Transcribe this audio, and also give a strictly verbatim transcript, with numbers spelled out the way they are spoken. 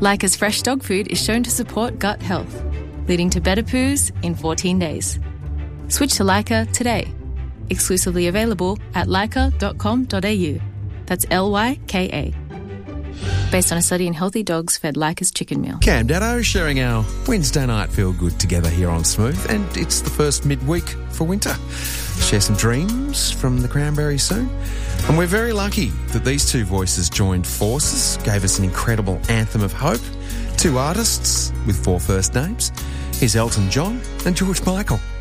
Lyca's fresh dog food is shown to support gut health, leading to better poos in fourteen days. Switch to Lyca today. Exclusively available at lyca dot com dot a u. That's L Y K A. Based on a study in healthy dogs fed Lyca's chicken meal. Cam Daddo sharing our Wednesday night feel good together here on Smooth, and it's the first midweek for winter. Share some dreams from the Cranberries soon. And we're very lucky that these two voices joined forces, gave us an incredible anthem of hope. Two artists with four first names. Here's Elton John and George Michael.